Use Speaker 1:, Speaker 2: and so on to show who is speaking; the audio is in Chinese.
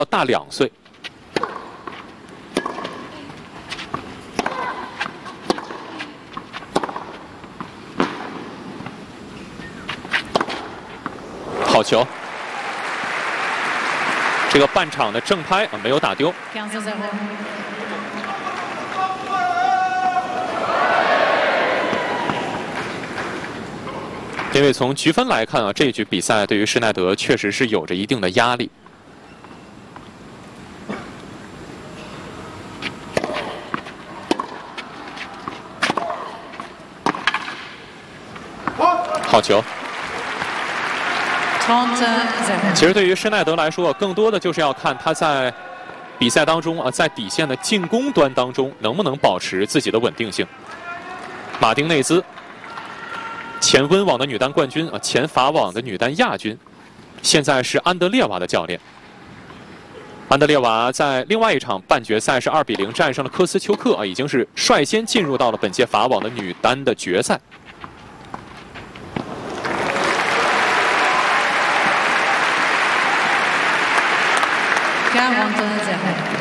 Speaker 1: 大2岁。好球！这个半场的正拍没有打丢。因为从局分来看啊，这局比赛对于施耐德确实是有着一定的压力。好球！其实对于施耐德来说，更多的就是要看他在比赛当中啊，在底线的进攻端当中能不能保持自己的稳定性。马丁内兹，前温网的女单冠军啊，前法网的女单亚军，现在是安德烈娃的教练。安德烈娃在另外一场半决赛是2比0战胜了科斯丘克啊，已经是率先进入到了本届法网的女单的决赛。
Speaker 2: 40-0。